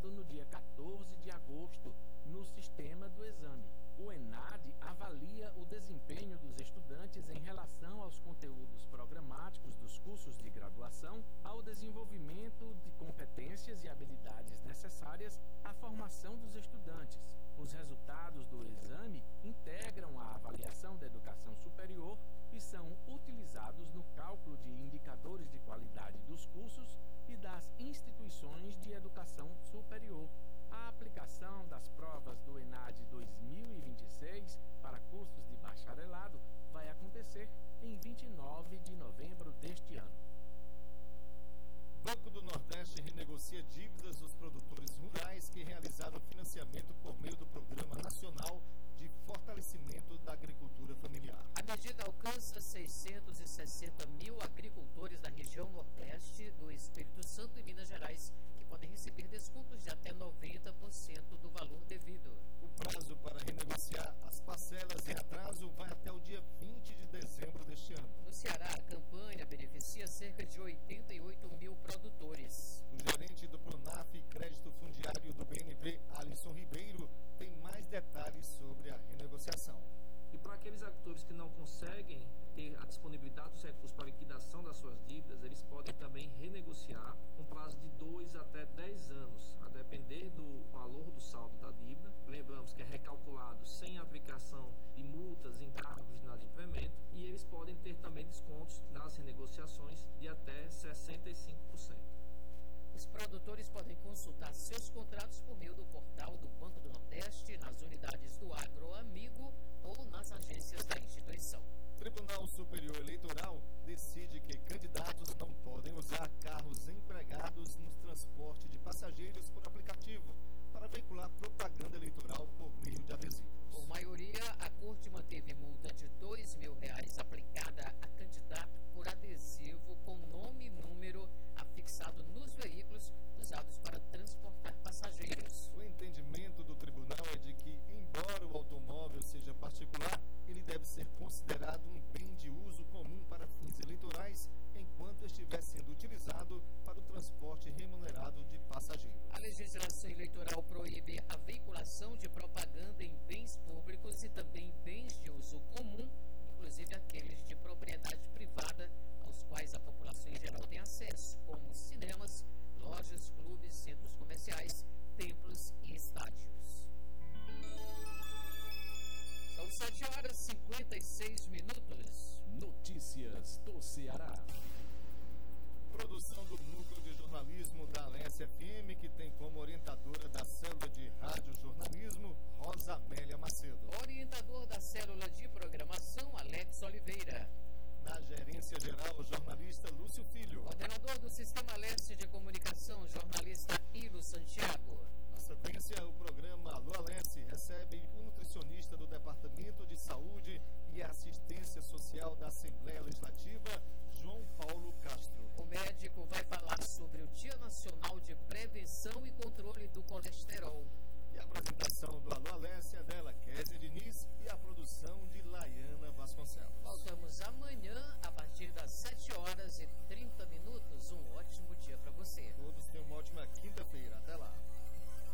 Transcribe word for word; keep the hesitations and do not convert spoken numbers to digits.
realizado no dia quatorze de agosto no sistema do exame. O ENAD avalia o desempenho dos estudantes em relação aos conteúdos programáticos dos cursos de graduação, ao desenvolvimento de competências e habilidades necessárias à formação dos estudantes. Os resultados do exame integram a avaliação da educação superior e são utilizados no cálculo de indicadores de qualidade dos cursos e das instituições de educação superior. A aplicação das provas do ENAD dois mil e vinte e seis para cursos de bacharelado vai acontecer em vinte e nove de novembro deste ano. Banco do Nordeste renegocia dívidas dos produtores rurais que realizaram financiamento por meio do Programa Nacional de Fortalecimento da Agricultura Familiar. A medida alcança seiscentos e sessenta mil agricultores da região Nordeste, do Espírito Santo e Minas Gerais, que podem receber descontos de até noventa por cento do valor devido. O prazo para renegociar as parcelas em atraso vai até o dia vinte de dezembro deste ano. No Ceará, a campanha beneficia cerca de oitenta e oito mil produtores. O gerente do Pronaf Crédito Fundiário do B N B, Alisson Ribeiro, tem mais detalhes sobre a renegociação. E para aqueles agricultores que não conseguem ter a disponibilidade dos recursos para liquidação das suas dívidas, eles podem também renegociar um prazo de dois até dez anos, a depender do valor do saldo da dívida. Lembramos que é recalculado sem aplicação de multas, encargos de inadimplemento, e eles podem ter também descontos nas renegociações de até sessenta e cinco por cento. Os produtores podem consultar seus contratos por meio do portal do Banco do Nordeste, nas unidades do Agroamigo ou nas agências da instituição. O Tribunal Superior Eleitoral decide que candidatos não podem usar carros empregados no transporte de passageiros por aplicativo para veicular propaganda eleitoral por meio de adesivos. Por maioria, a Corte manteve multa de dois mil reais aplicada a candidato por adesivo com nome e número afixado nos veículos usados para transportar passageiros. O entendimento do tribunal é de que, embora o automóvel seja particular, ele deve ser considerado um bem de uso comum para fins eleitorais, enquanto estiver sendo utilizado para o transporte remunerado de passageiros. A legislação eleitoral proíbe a veiculação de propaganda em bens públicos e também bens de uso comum, inclusive aqueles de propriedade privada, aos quais a população em geral tem acesso, como cinemas, lojas, clubes, centros comerciais, templos e estádios. São sete horas e cinquenta e seis minutos. Notícias do Ceará. Produção do Núcleo de Jornalismo da Alesse F M, que tem como orientadora da célula de rádio jornalismo, Rosa Amélia Macedo. Orientador da célula de programação, Alex Oliveira. Na gerência geral, jornalista Lúcio Filho. Coordenador do Sistema Leste de Comunicação, jornalista Ilo Santiago. Na sequência, o programa Alô Alesse recebe o nutricionista do Departamento de Saúde e Assistência Social da Assembleia Legislativa,